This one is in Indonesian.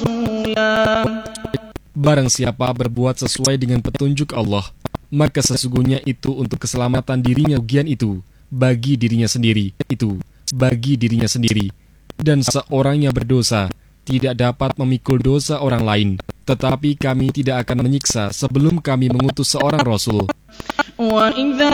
رسولا. Barang siapa berbuat sesuai dengan petunjuk Allah, maka sesungguhnya itu untuk keselamatan dirinya, kerugian itu bagi dirinya sendiri, dan seorang yang berdosa tidak dapat memikul dosa orang lain, tetapi kami tidak akan menyiksa sebelum kami mengutus seorang Rasul. وإذا